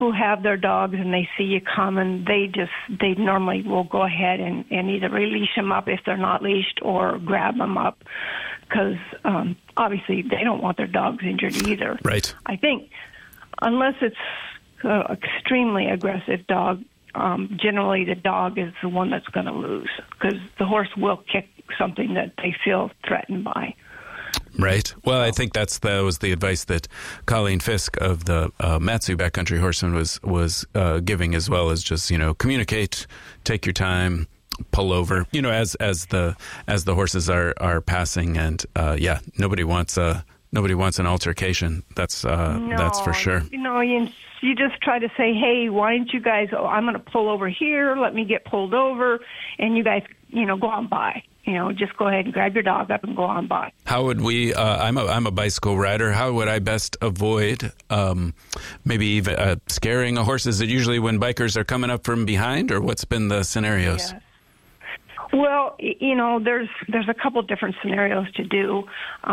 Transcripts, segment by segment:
who have their dogs and they see you coming, they normally will go ahead and either release them up if they're not leashed or grab them up because obviously they don't want their dogs injured either. Right. I think unless it's an extremely aggressive dog, generally the dog is the one that's going to lose because the horse will kick something that they feel threatened by. Right. Well, I think that was the advice that Colleen Fisk of the Mat-Su Backcountry Horseman was giving, as well as just, communicate, take your time, pull over, as the horses are passing, and nobody wants an altercation. That's for sure. You just try to say, hey, why don't you guys? I'm going to pull over here. Let me get pulled over, and you guys, go on by. Just go ahead and grab your dog up and go on by. How would we? I'm a bicycle rider. How would I best avoid maybe even scaring a horse? Is it usually when bikers are coming up from behind, or what's been the scenarios? Yes. Well, there's a couple different scenarios to do.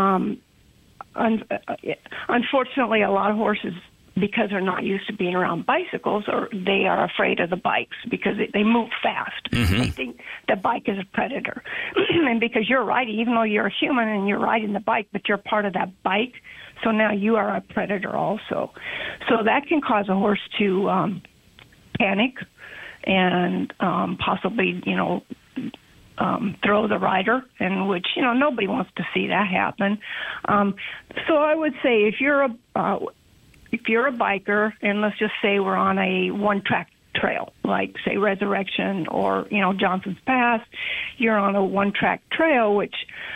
Unfortunately, a lot of horses, because they're not used to being around bicycles, or they are afraid of the bikes because they move fast. Mm-hmm. They think the bike is a predator. And because you're riding, even though you're a human and you're riding the bike, but you're part of that bike, so now you are a predator also. So that can cause a horse to panic and possibly, throw the rider, in which, nobody wants to see that happen. So I would say if you're a biker, and let's just say we're on a one-track trail, like, say, Resurrection or, Johnson's Pass, you're on a one-track trail, which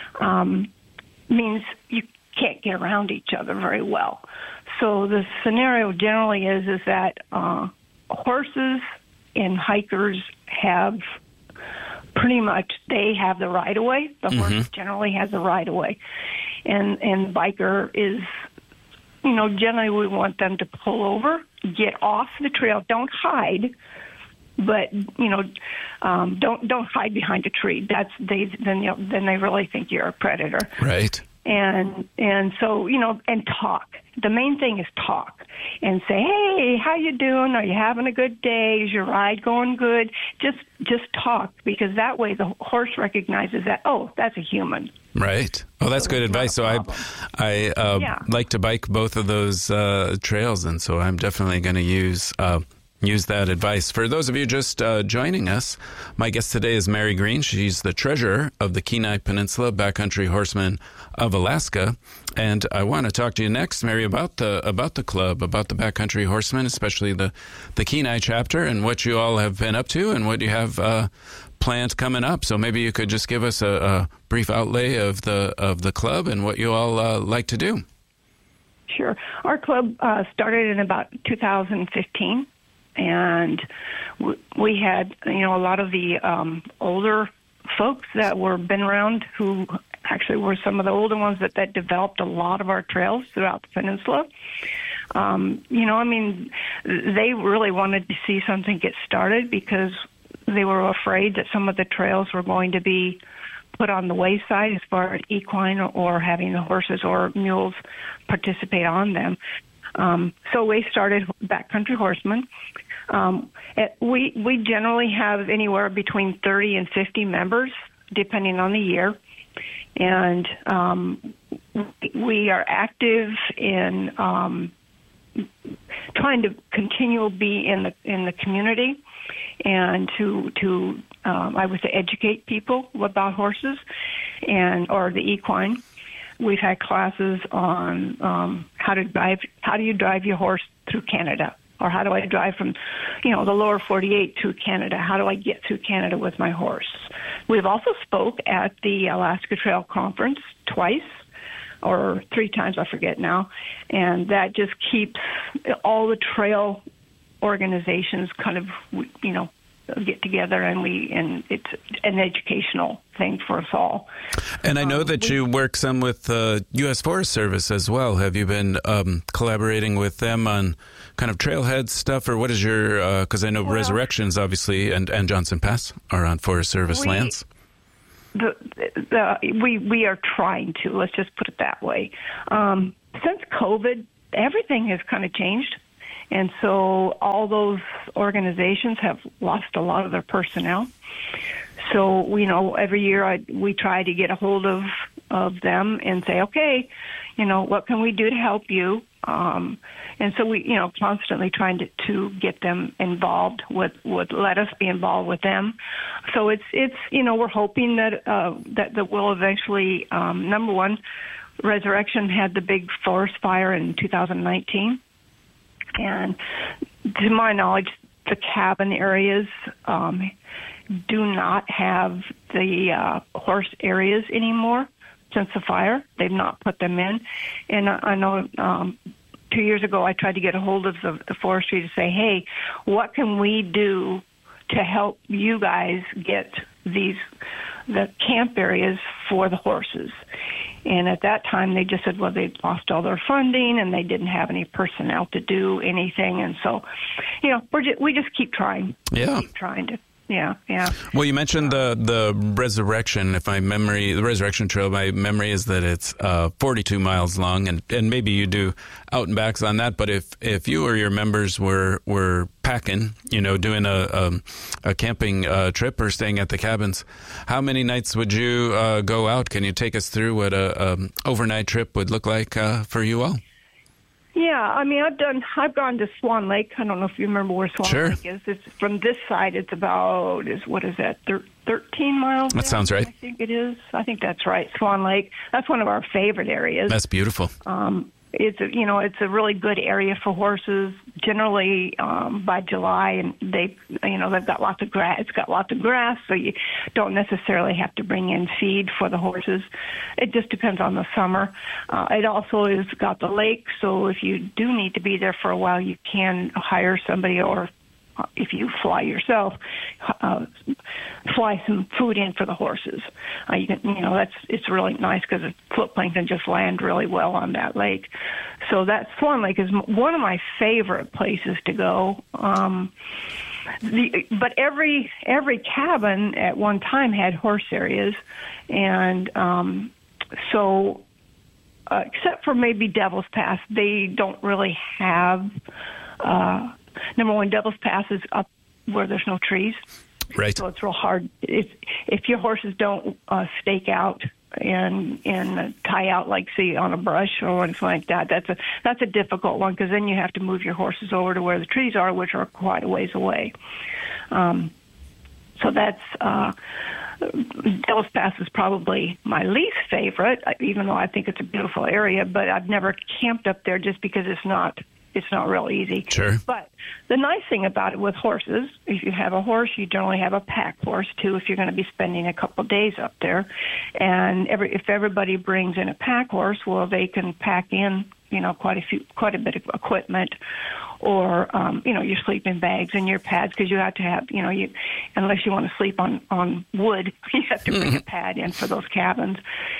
means you can't get around each other very well. So the scenario generally is that horses and hikers have pretty much, they have the right-of-way. The horse generally has the right-of-way. And the biker is, generally we want them to pull over, get off the trail. Don't hide, but, don't hide behind a tree. Then they really think you're a predator. Right. And so, and talk. The main thing is talk and say, hey, how you doing? Are you having a good day? Is your ride going good? Just talk, because that way the horse recognizes that, oh, that's a human. Right. Oh, that's good advice. So I like to bike both of those trails, and so I'm definitely going to use that advice. For those of you just joining us, my guest today is Mary Green. She's the treasurer of the Kenai Peninsula Backcountry Horsemen of Alaska, and I want to talk to you next, Mary, about the club, about the Backcountry Horsemen, especially the Kenai chapter, and what you all have been up to, and what you have planned coming up. So maybe you could just give us a brief outlay of the club and what you all like to do. Sure. Our club started in about 2015. And we had, a lot of the older folks that were been around, who actually were some of the older ones that developed a lot of our trails throughout the peninsula. They really wanted to see something get started because they were afraid that some of the trails were going to be put on the wayside as far as equine or having the horses or mules participate on them. So we started Backcountry Horsemen. We generally have anywhere between 30 and 50 members, depending on the year. And we are active in trying to continue to be in the community and to I would say educate people about horses or the equine. We've had classes on how do you drive your horse through Canada, or how do I drive from, the lower 48 to Canada? How do I get through Canada with my horse? We've also spoke at the Alaska Trail Conference twice or 3 times, I forget now, and that just keeps all the trail organizations kind of, get together, and it's an educational thing for us all. And I know that you work some with U.S. Forest Service as well. Have you been collaborating with them on kind of trailhead stuff, or what is your, because I know Resurrections, obviously, and Johnson Pass are on Forest Service lands. We are trying to, let's just put it that way. Since COVID, everything has kind of changed. And so all those organizations have lost a lot of their personnel. So, every year we try to get a hold of them and say, okay, what can we do to help you? And so we, constantly trying to get them involved with let us be involved with them. So it's we're hoping that we'll eventually, number one, Resurrection had the big forest fire in 2019. And to my knowledge, the cabin areas do not have the horse areas anymore since the fire. They've not put them in. And I know 2 years ago I tried to get a hold of the forestry to say, hey, what can we do to help you guys get the camp areas for the horses? And at that time, they just said, well, they'd lost all their funding and they didn't have any personnel to do anything. And so, we just keep trying. Yeah. Keep trying to. Yeah. Well, you mentioned the Resurrection. The Resurrection Trail, my memory is that it's 42 miles long, and maybe you do out and backs on that. But if you or your members were packing, doing a camping trip or staying at the cabins, how many nights would you go out? Can you take us through what a overnight trip would look like for you all? Yeah, I mean, I've gone to Swan Lake. I don't know if you remember where Swan Lake is. It's from this side. It's about 13 miles. That sounds right. I think it is. I think that's right. Swan Lake. That's one of our favorite areas. That's beautiful. It's a really good area for horses. Generally, by July, and they've got lots of grass. It's got lots of grass, so you don't necessarily have to bring in feed for the horses. It just depends on the summer. It also has got the lake, so if you do need to be there for a while, you can hire somebody, or if you fly yourself, fly some food in for the horses. It's really nice because the foot plankton just land really well on that lake. So that Swan Lake is one of my favorite places to go. But every cabin at one time had horse areas, and so except for maybe Devil's Pass, they don't really have. Number one, Devil's Pass is up where there's no trees. Right. So it's real hard. If your horses don't stake out and tie out, like, say, on a brush or anything like that, that's a difficult one, because then you have to move your horses over to where the trees are, which are quite a ways away. So that's Devil's Pass is probably my least favorite, even though I think it's a beautiful area. But I've never camped up there just because it's not real easy. Sure. But the nice thing about it with horses, if you have a horse, you generally have a pack horse too, if you're going to be spending a couple of days up there. And if everybody brings in a pack horse, well, they can pack in, quite a bit of equipment, or, your sleeping bags and your pads, because you have to have, unless you want to sleep on wood, you have to bring a pad in for those cabins.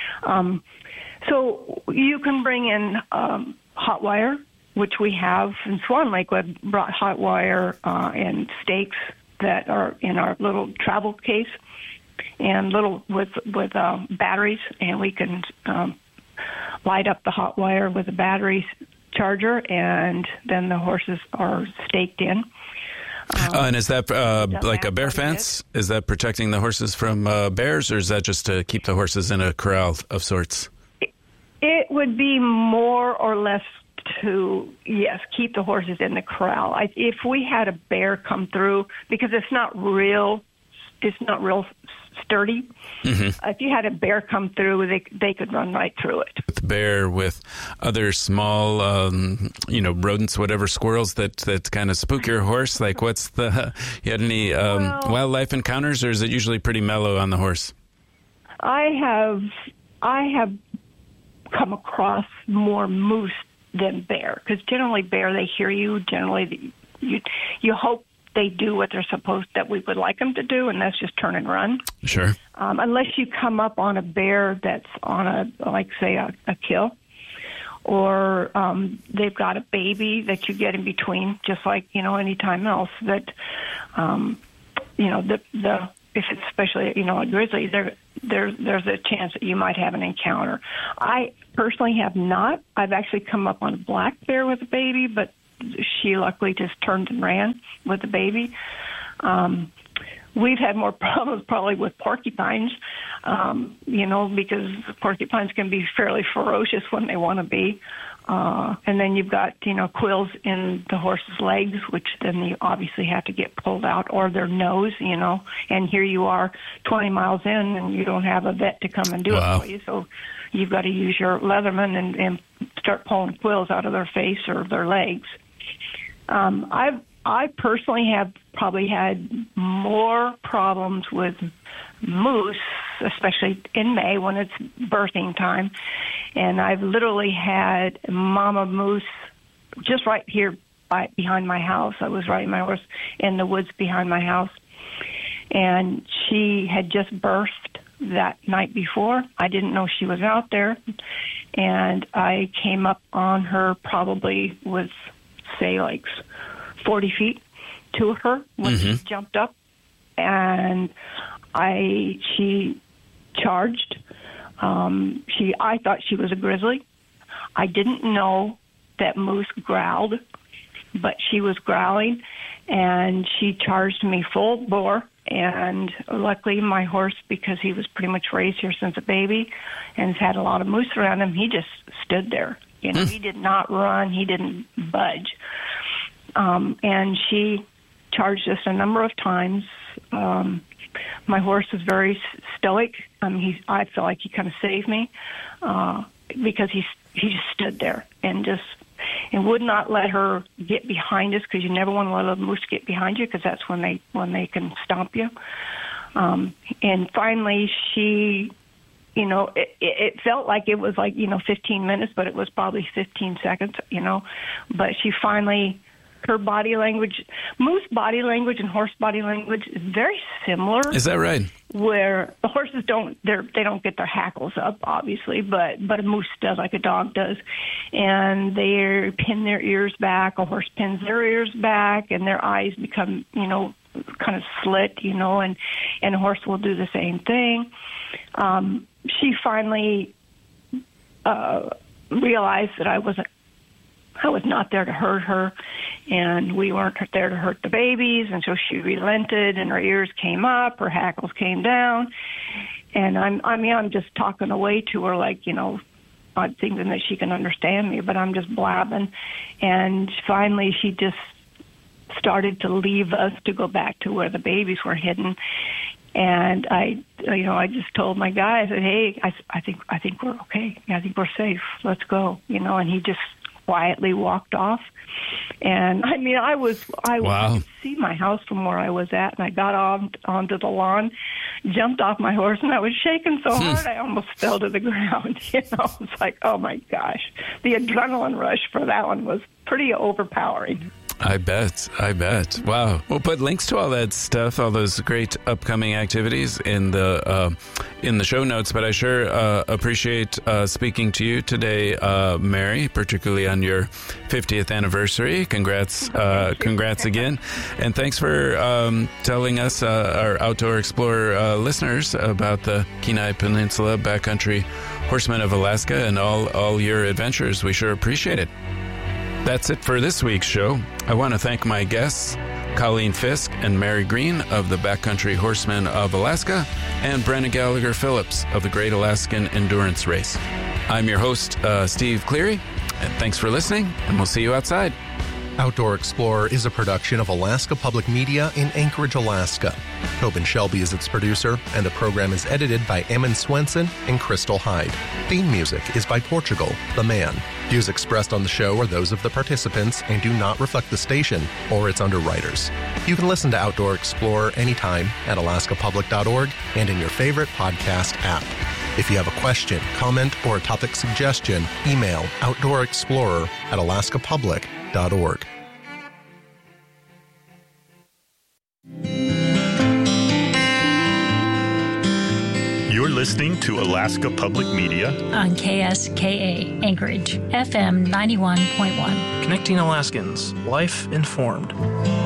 So you can bring in hot wire, which we have in Swan Lake. We've brought hot wire and stakes that are in our little travel case, and with batteries, and we can light up the hot wire with a battery charger, and then the horses are staked in. And is that like a bear fence? Is that protecting the horses from bears, or is that just to keep the horses in a corral of sorts? It would be more or less to, keep the horses in the corral. If we had a bear come through, because it's not real sturdy. Mm-hmm. If you had a bear come through, they could run right through it. With bear, with other small, rodents, whatever, squirrels that kind of spook your horse. Like, you had any wildlife encounters, or is it usually pretty mellow on the horse? I have come across more moose than bear, because generally bear, they hear you. Generally, you hope they do what that we would like them to do, and that's just turn and run. Sure. Unless you come up on a bear that's on a kill, or they've got a baby that you get in between, just like any time else. That if it's especially a grizzly, there's a chance that you might have an encounter. I personally have not. I've actually come up on a black bear with a baby, but she luckily just turned and ran with the baby. We've had more problems probably with porcupines, because porcupines can be fairly ferocious when they want to be. And then you've got, quills in the horse's legs, which then you obviously have to get pulled out, or their nose, and here you are 20 miles in and you don't have a vet to come and do it for you. So you've got to use your Leatherman and start pulling quills out of their face or their legs. I personally have probably had more problems with moose, especially in May when it's birthing time. And I've literally had mama moose just right here behind my house. I was riding my horse in the woods behind my house. And she had just birthed that night before. I didn't know she was out there. And I came up on her probably with, say, like 40 feet to her when she jumped up, and she charged. I thought she was a grizzly. I didn't know that moose growled, but she was growling, and she charged me full bore. And luckily, my horse, because he was pretty much raised here since a baby and has had a lot of moose around him, he just stood there. He did not run. He didn't budge. And she charged us a number of times. My horse was very stoic. I feel like he kind of saved me because he just stood there and would not let her get behind us, because you never want to let a moose get behind you, because that's when they can stomp you. And finally, she, it felt like it was like 15 minutes, but it was probably 15 seconds. But she finally. Her body language, moose body language and horse body language is very similar. Is that right? Where the horses they don't get their hackles up, obviously, but a moose does, like a dog does. And they pin their ears back. A horse pins their ears back, and their eyes become, kind of slit, and a horse will do the same thing. She finally realized that I was not there to hurt her, and we weren't there to hurt the babies, and so she relented, and her ears came up, her hackles came down, and I'm just talking away to her like, I'm thinking that she can understand me, but I'm just blabbing, and finally she just started to leave us to go back to where the babies were hidden. And I just told my guy, I said, hey, I think we're okay. I think we're safe. Let's go. And he just quietly walked off. And I could see my house from where I was at, and I got onto the lawn, jumped off my horse, and I was shaking so hard I almost fell to the ground. It's like, oh my gosh, the adrenaline rush for that one was pretty overpowering. I bet. Wow. We'll put links to all that stuff, all those great upcoming activities in the show notes. But I sure appreciate speaking to you today, Mary, particularly on your 50th anniversary. Congrats again. And thanks for telling us, our Outdoor Explorer listeners, about the Kenai Peninsula Backcountry Horsemen of Alaska and all your adventures. We sure appreciate it. That's it for this week's show. I want to thank my guests, Colleen Fisk and Mary Green of the Backcountry Horsemen of Alaska, and Brenna Gallagher Phillips of the Great Alaskan Endurance Race. I'm your host, Steve Cleary, and thanks for listening, and we'll see you outside. Outdoor Explorer is a production of Alaska Public Media in Anchorage, Alaska. Tobin Shelby is its producer, and the program is edited by Eamon Swenson and Crystal Hyde. Theme music is by Portugal, The Man. Views expressed on the show are those of the participants and do not reflect the station or its underwriters. You can listen to Outdoor Explorer anytime at alaskapublic.org and in your favorite podcast app. If you have a question, comment, or a topic suggestion, email outdoorexplorer@alaskapublic.org. You're listening to Alaska Public Media on KSKA Anchorage, FM 91.1. Connecting Alaskans, life informed.